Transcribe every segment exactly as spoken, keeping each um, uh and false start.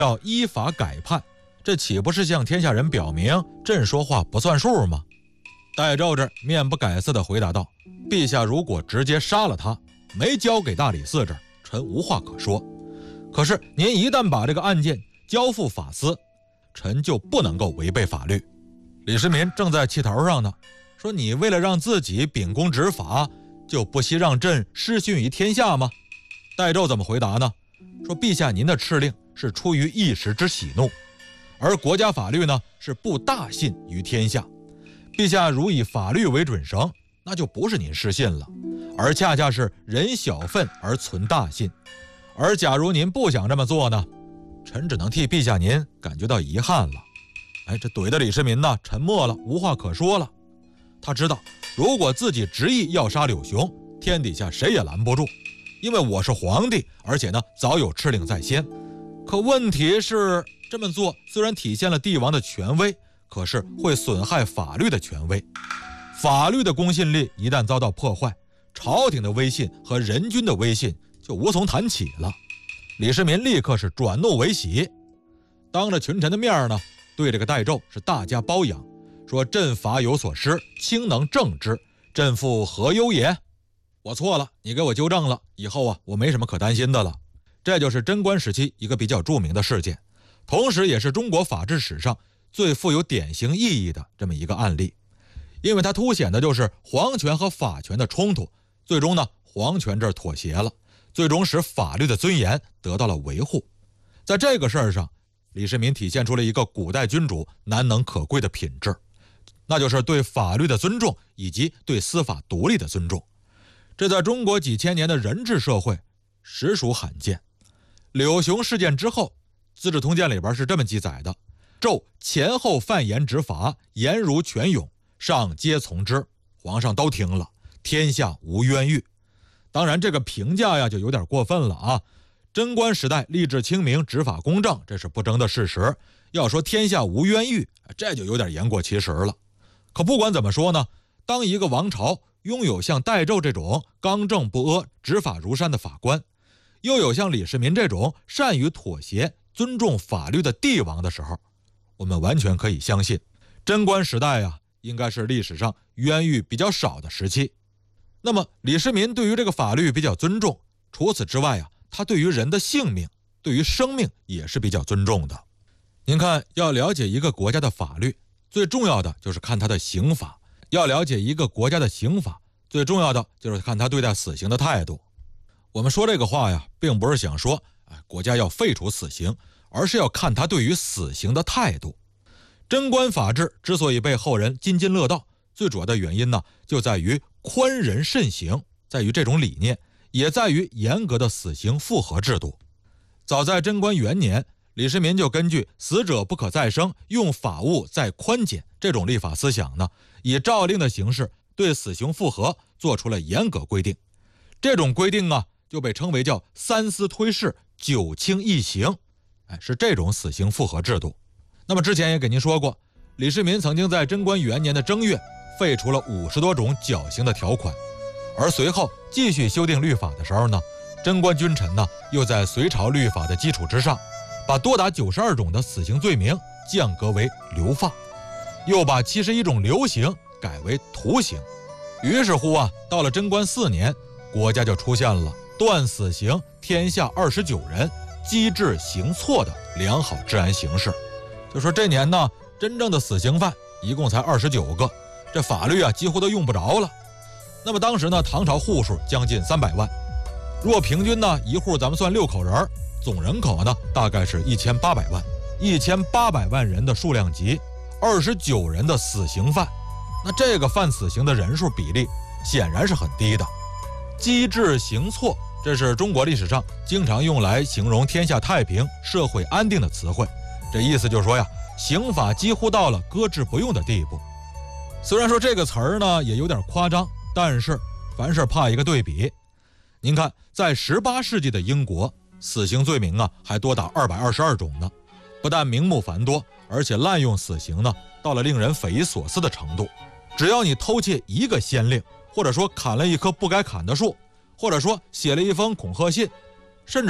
要依法改判，这岂不是向天下人表明朕说话不算数吗？戴胄这面不改色地回答道：陛下如果直接杀了他，没交给大理寺这儿，臣无话可说。可是您一旦把这个案件交付法司，臣就不能够违背法律。李世民正在气头上呢，说你为了让自己秉公执法，就不惜让朕失讯于天下吗？戴胄怎么回答呢？说陛下您的敕令是出于一时之喜怒，而国家法律呢是不大信于天下。陛下如以法律为准绳，那就不是您失信了，而恰恰是人小愤而存大信。而假如您不想这么做呢，臣只能替陛下您感觉到遗憾了。哎，这怼的李世民呢沉默了，无话可说了。他知道如果自己执意要杀柳雄，天底下谁也拦不住，因为我是皇帝，而且呢早有敕令在先。可问题是，这么做虽然体现了帝王的权威，可是会损害法律的权威。法律的公信力一旦遭到破坏，朝廷的威信和人君的威信就无从谈起了。李世民立刻是转怒为喜，当着群臣的面呢，对这个戴胄是大加褒扬，说朕法有所失，卿能正之，朕复何忧也？我错了，你给我纠正了，以后啊，我没什么可担心的了。这就是贞观时期一个比较著名的事件，同时也是中国法治史上最富有典型意义的这么一个案例。因为它凸显的就是皇权和法权的冲突，最终呢，皇权这儿妥协了，最终使法律的尊严得到了维护。在这个事儿上，李世民体现出了一个古代君主难能可贵的品质，那就是对法律的尊重以及对司法独立的尊重。这在中国几千年的人治社会实属罕见。柳雄事件之后，资治通鉴里边是这么记载的：胄前后犯言执法，言如泉涌，上皆从之，皇上都听了，天下无冤狱。当然这个评价呀就有点过分了啊。贞观时代吏治清明，执法公正，这是不争的事实。要说天下无冤狱，这就有点言过其实了。可不管怎么说呢，当一个王朝拥有像戴胄这种刚正不阿、执法如山的法官，又有像李世民这种善于妥协、尊重法律的帝王的时候，我们完全可以相信，贞观时代啊，应该是历史上冤狱比较少的时期。那么李世民对于这个法律比较尊重，除此之外啊，他对于人的性命、对于生命也是比较尊重的。您看，要了解一个国家的法律，最重要的就是看他的刑法；要了解一个国家的刑法，最重要的就是看他对待死刑的态度。我们说这个话呀，并不是想说哎，国家要废除死刑，而是要看他对于死刑的态度。贞观法制之所以被后人津津乐道，最主要的原因呢，就在于宽人慎刑，在于这种理念，也在于严格的死刑复核制度。早在贞观元年，李世民就根据死者不可再生，用法物再宽减这种立法思想呢，以诏令的形式对死刑复核做出了严格规定。这种规定啊，就被称为叫三思推事，九轻一刑，哎，是这种死刑复核制度。那么之前也给您说过，李世民曾经在贞观元年的正月废除了五十多种绞刑的条款，而随后继续修订律法的时候呢，贞观君臣呢又在隋朝律法的基础之上，把多达九十二种的死刑罪名降格为流放，又把七十一种流刑改为徒刑。于是乎啊，到了贞观四年，国家就出现了断死刑天下二十九人，机制刑错的良好治安形势。就说这年呢，真正的死刑犯一共才二十九个，这法律啊几乎都用不着了。那么当时呢，唐朝户数将近三百万，若平均呢一户咱们算六口人，总人口呢大概是一千八百万，一千八百万人的数量级，二十九人的死刑犯，那这个犯死刑的人数比例显然是很低的。机制刑错，这是中国历史上经常用来形容天下太平、社会安定的词汇。这意思就是说呀，刑法几乎到了搁置不用的地步。虽然说这个词儿呢也有点夸张，但是凡事怕一个对比。您看，在十八世纪的英国，死刑罪名啊还多达二百二十二种呢，不但名目繁多，而且滥用死刑呢到了令人匪夷所思的程度。只要你偷窃一个先令，或者说砍了一棵不该砍的树，或者说写了一封恐吓信，甚至说呀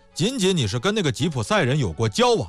仅仅你是跟那个吉普赛人有过交往，